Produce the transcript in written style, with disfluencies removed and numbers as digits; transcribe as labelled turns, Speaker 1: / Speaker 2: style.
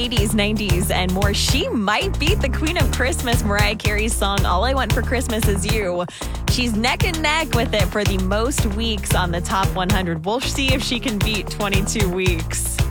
Speaker 1: 80s, 90s, and more. She might beat the Queen of Christmas, Mariah Carey's song, All I Want for Christmas Is You. She's neck and neck with it for the most weeks on the top 100. We'll see if she can beat 22 weeks.